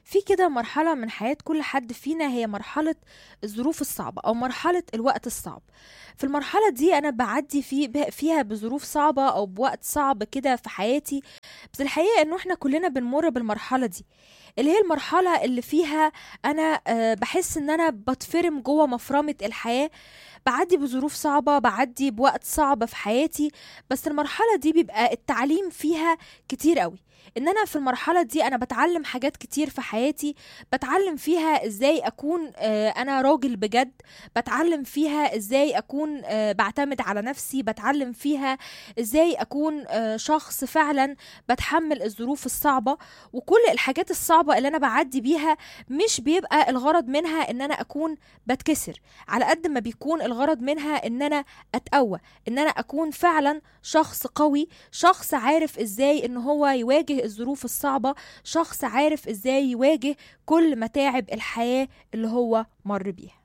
في كده مرحلة من حياة كل حد فينا هي مرحلة الظروف الصعبة أو مرحلة الوقت الصعب. في المرحلة دي أنا بعدي فيها بظروف صعبة أو بوقت صعب كده في حياتي. بس الحقيقة إنه إحنا كلنا بنمر بالمرحلة دي، اللي هي المرحلة اللي فيها أنا بحس إن أنا بتفرم جوه مفرمة الحياة، بعدي بظروف صعبة، بعدي بوقت صعب في حياتي. بس المرحلة دي بيبقى التعليم فيها كتير قوي، ان انا في المرحلة دي انا بتعلم حاجات كتير في حياتي. بتعلم فيها ازاي اكون انا راجل بجد، بتعلم فيها ازاي اكون بعتمد على نفسي، بتعلم فيها ازاي اكون شخص فعلا بتحمل الظروف الصعبة. وكل الحاجات الصعبة اللي انا بعدي بيها مش بيبقى الغرض منها ان انا اكون بتكسر، على قد ما بيكون الغرض منها ان انا اتقوى، ان انا اكون فعلا شخص قوي، شخص عارف ازاي ان هو يواجه الظروف الصعبة، شخص عارف ازاي يواجه كل متاعب الحياة اللي هو مر بيها.